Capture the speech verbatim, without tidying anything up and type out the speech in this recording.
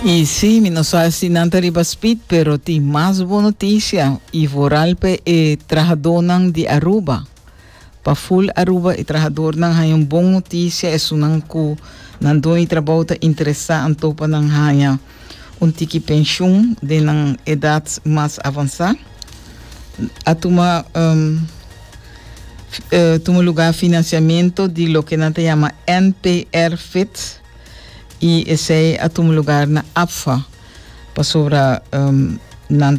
Y sí, mi no sabe si nanta riba speed, pero ti más buena noticia y voralpe e trabajador de Aruba. Pa full Aruba e trabajador nang hay un bon noticia es unang ku nandoni trabaho ta interesa anto pa nang haya un tiki pensión de nang edad más avanzada. Atuma um, uh, tuma lugar financiamiento de lo que nanta llama N P R F I T y ese atuma lugar na A P F A pa sobra um,